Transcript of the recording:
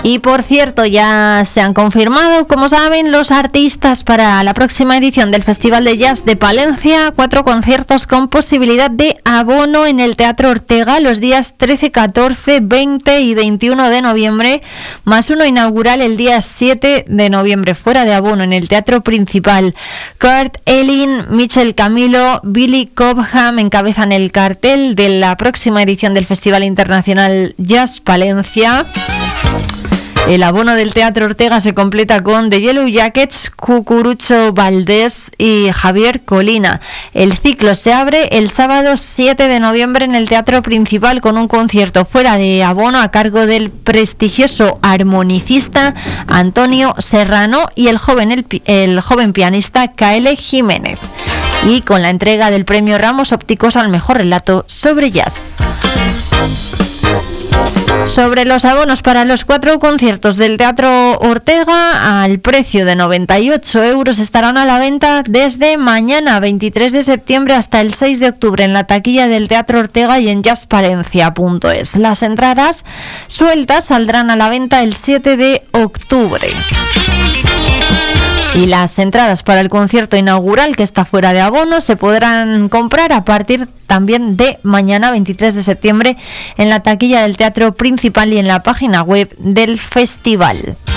Y por cierto, ya se han confirmado, como saben, los artistas para la próxima edición del Festival de Jazz de Palencia. 4 conciertos con posibilidad de abono en el Teatro Ortega los días 13, 14, 20 y 21 de noviembre, más uno inaugural el día 7 de noviembre, fuera de abono en el Teatro Principal. Kurt Elling, Michel Camilo, Billy Cobham encabezan el cartel de la próxima edición del Festival Internacional Jazz Palencia. El abono del Teatro Ortega se completa con The Yellow Jackets, Cucurucho Valdés y Javier Colina. El ciclo se abre el sábado 7 de noviembre en el Teatro Principal con un concierto fuera de abono a cargo del prestigioso armonicista Antonio Serrano y el joven pianista Kaele Jiménez. Y con la entrega del premio Ramos Ópticos al mejor relato sobre jazz. Sobre los abonos para los 4 conciertos del Teatro Ortega, al precio de 98 euros, estarán a la venta desde mañana 23 de septiembre hasta el 6 de octubre en la taquilla del Teatro Ortega y en jazzpalencia.es. Las entradas sueltas saldrán a la venta el 7 de octubre. Y las entradas para el concierto inaugural, que está fuera de abono, se podrán comprar a partir también de mañana 23 de septiembre en la taquilla del Teatro Principal y en la página web del festival.